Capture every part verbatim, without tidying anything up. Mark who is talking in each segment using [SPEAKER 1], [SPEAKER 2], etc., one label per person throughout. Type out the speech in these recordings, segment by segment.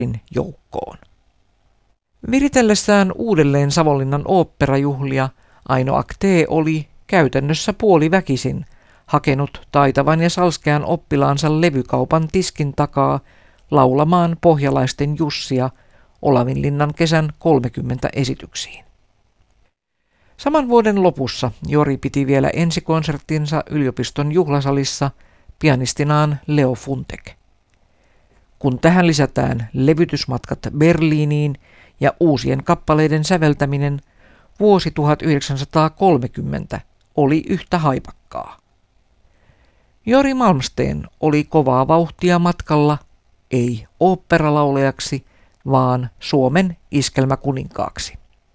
[SPEAKER 1] joukkoon. Viritellessään uudelleen Savonlinnan oopperajuhlia Aino Aktee oli käytännössä puoliväkisin hakenut taitavan ja salskean oppilaansa levykaupan tiskin takaa laulamaan pohjalaisten Jussia Olavinlinnan kesän kolmekymmentä esityksiin. Saman vuoden lopussa Jori piti vielä ensikonserttinsa yliopiston juhlasalissa pianistinaan Leo Funtek. Kun tähän lisätään levytysmatkat Berliiniin ja uusien kappaleiden säveltäminen, vuosi tuhatyhdeksänsataakolmekymmentä oli yhtä haipakkaa. Jori Malmsteen oli kovaa vauhtia matkalla, ei oopperalaulajaksi, vaan Suomen iskelmäkuninkaaksi.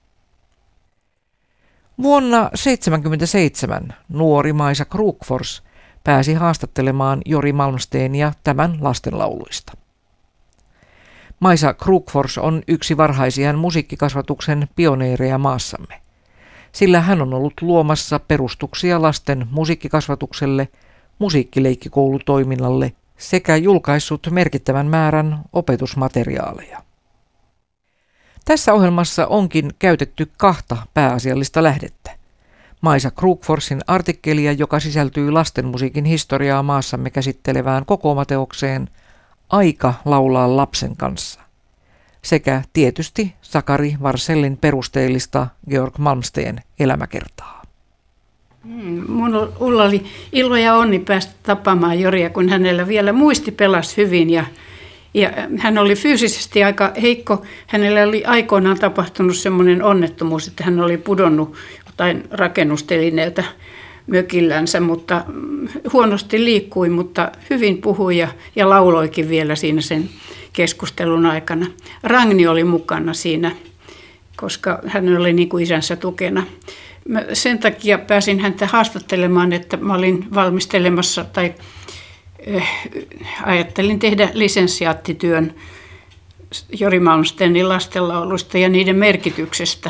[SPEAKER 1] Vuonna tuhatyhdeksänsataaseitsemänkymmentäseitsemän nuori Maisa Krokfors pääsi haastattelemaan Jori Malmsteenia tämän lastenlauluista. Maisa Krokfors on yksi varhaisiän musiikkikasvatuksen pioneereja maassamme, sillä hän on ollut luomassa perustuksia lasten musiikkikasvatukselle, musiikkileikkikoulutoiminnalle sekä julkaissut merkittävän määrän opetusmateriaaleja. Tässä ohjelmassa onkin käytetty kahta pääasiallista lähdettä. Maisa Krokforsin artikkelia, joka sisältyy lastenmusiikin historiaa maassamme käsittelevään kokoomateokseen Aika laulaa lapsen kanssa, sekä tietysti Sakari Varsellin perusteellista Georg Malmsteen elämäkertaa.
[SPEAKER 2] Minulla oli ilo ja onni päästä tapaamaan Joria, kun hänellä vielä muisti pelasi hyvin ja, ja hän oli fyysisesti aika heikko. Hänellä oli aikoinaan tapahtunut semmoinen onnettomuus, että hän oli pudonnut jotain rakennustelineeltä mökillänsä, mutta huonosti liikkui, mutta hyvin puhui ja, ja lauloikin vielä siinä sen keskustelun aikana. Ragni oli mukana siinä, koska hän oli niin kuin isänsä tukena. Mä sen takia pääsin häntä haastattelemaan, että mä olin valmistelemassa tai äh, ajattelin tehdä lisensiaattityön Jori Malmsteenin lastenlauluista ja niiden merkityksestä.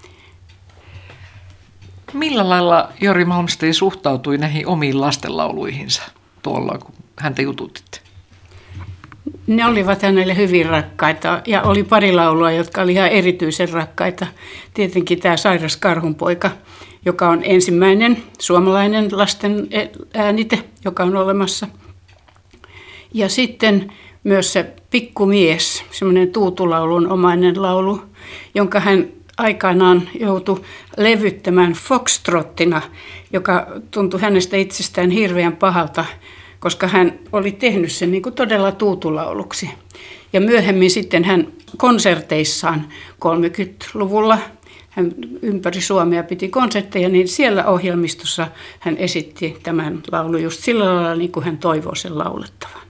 [SPEAKER 1] Millä lailla Jori Malmsteen suhtautui näihin omiin lastenlauluihinsa tuolla, kun häntä jututitte?
[SPEAKER 2] Ne olivat hänelle hyvin rakkaita ja oli pari laulua, jotka oli ihan erityisen rakkaita. Tietenkin tämä Sairas Karhunpoika, joka on ensimmäinen suomalainen lasten äänite, joka on olemassa. Ja sitten myös se Pikkumies, semmoinen tuutulaulun omainen laulu, jonka hän aikanaan joutui levyttämään foxtrottina, joka tuntui hänestä itsestään hirveän pahalta, koska hän oli tehnyt sen niin kuin todella tuutulauluksi. Ja myöhemmin sitten hän konserteissaan kolmekymmentäluvulla, hän ympäri Suomea piti konsertteja, niin siellä ohjelmistossa hän esitti tämän laulun just sillä lailla, niin kuin hän toivoo sen laulettavan.